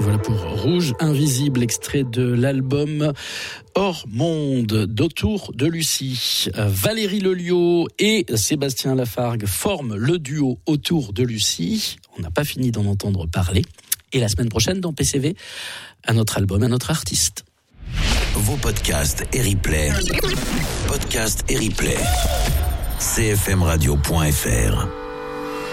Voilà pour Rouge Invisible, extrait de l'album Hors Monde d'Autour de Lucie. Valérie Lelio et Sébastien Lafargue forment le duo Autour de Lucie. On n'a pas fini d'en entendre parler. Et la semaine prochaine, dans PCV, un autre album, un autre artiste. Vos podcasts et replays. Podcasts et replays. cfmradio.fr